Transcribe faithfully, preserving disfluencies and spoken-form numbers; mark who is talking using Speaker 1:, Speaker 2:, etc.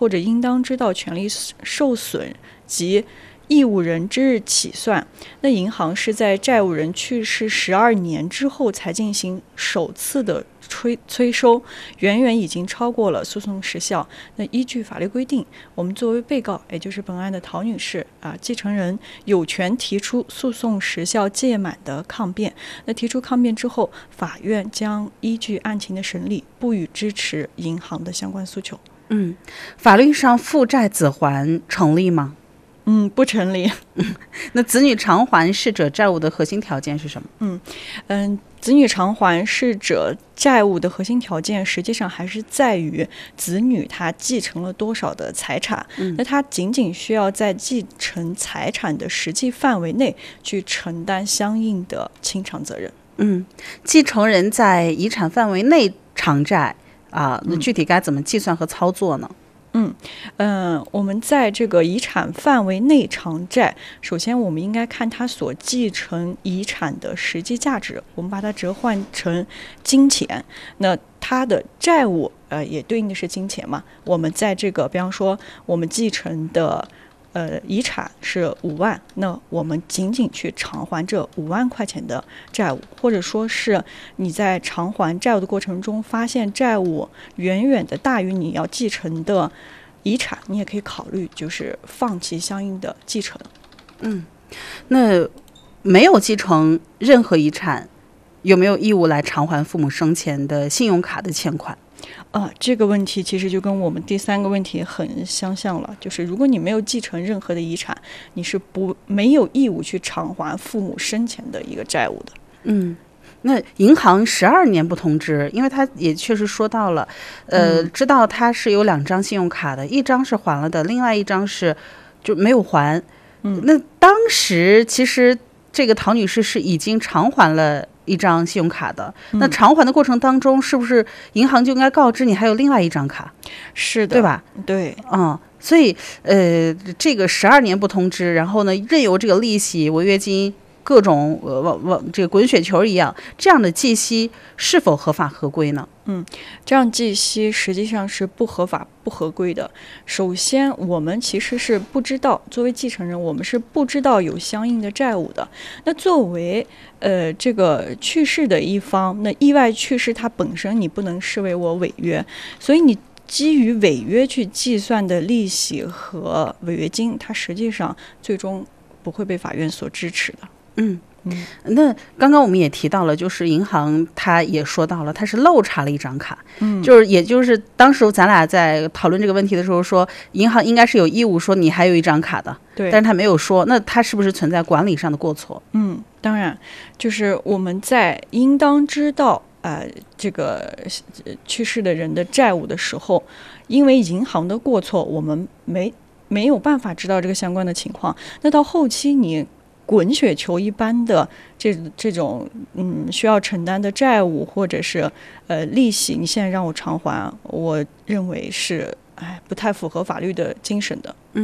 Speaker 1: 或者应当知道权利受损及义务人之日起算，那银行是在债务人去世十二年之后才进行首次的催催收，远远已经超过了诉讼时效。那依据法律规定，我们作为被告，也就是本案的陶女士啊，继承人有权提出诉讼时效届满的抗辩。那提出抗辩之后，法院将依据案情的审理，不予支持银行的相关诉求。
Speaker 2: 嗯，法律上父债子还成立吗？
Speaker 1: 嗯，不成立。
Speaker 2: 那子女偿还逝者债务的核心条件是什么？
Speaker 1: 嗯嗯，子女偿还逝者债务的核心条件，实际上还是在于子女他继承了多少的财产。嗯、那他仅仅需要在继承财产的实际范围内去承担相应的清偿责任。
Speaker 2: 嗯，继承人在遗产范围内偿债啊，那具体该怎么计算和操作呢？
Speaker 1: 嗯嗯、呃，我们在这个遗产范围内偿债，首先我们应该看他所继承遗产的实际价值，我们把它折换成金钱。那他的债务呃也对应的是金钱嘛？我们在这个比方说我们继承的呃遗产是五万，那我们仅仅去偿还这五万块钱的债务，或者说是你在偿还债务的过程中发现债务远远的大于你要继承的遗产，你也可以考虑就是放弃相应的继承。
Speaker 2: 嗯，那没有继承任何遗产，有没有义务来偿还父母生前的信用卡的欠款？
Speaker 1: 啊，这个问题其实就跟我们第三个问题很相像了，就是如果你没有继承任何的遗产，你是不没有义务去偿还父母生前的一个债务的。
Speaker 2: 嗯，那银行十二年不通知，因为他也确实说到了，呃，嗯、知道他是有两张信用卡的，一张是还了的，另外一张是就没有还。嗯，那当时其实这个陶女士是已经偿还了一张信用卡的，那偿还的过程当中，是不是银行就应该告知你还有另外一张卡？
Speaker 1: 是的，
Speaker 2: 对吧？
Speaker 1: 对，
Speaker 2: 嗯，所以呃，这个十二年不通知，然后呢，任由这个利息、违约金各种呃往往这个滚雪球一样，这样的计息是否合法合规呢？
Speaker 1: 嗯，这样计息实际上是不合法、不合规的。首先，我们其实是不知道，作为继承人，我们是不知道有相应的债务的。那作为呃这个去世的一方，那意外去世，它本身你不能视为我违约，所以你基于违约去计算的利息和违约金，它实际上最终不会被法院所支持的。
Speaker 2: 嗯。嗯，那刚刚我们也提到了，就是银行他也说到了，他是漏查了一张卡，嗯，就是也就是当时咱俩在讨论这个问题的时候说，银行应该是有义务说你还有一张卡的，
Speaker 1: 对，
Speaker 2: 但是他没有说，那他是不是存在管理上的过错？
Speaker 1: 嗯，当然，就是我们在应当知道呃这个去世的人的债务的时候，因为银行的过错，我们没没有办法知道这个相关的情况，那到后期你滚雪球一般的这这种嗯需要承担的债务或者是呃利息，你现在让我偿还，我认为是哎不太符合法律的精神的。嗯。